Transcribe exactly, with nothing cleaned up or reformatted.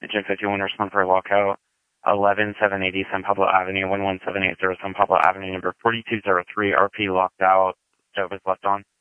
Kitchen fifty-one, respond for a lockout. eleven seven eighty San Pablo Avenue, one one seven eight zero San Pablo Avenue, number forty-two oh three, R P locked out. Stove is left on.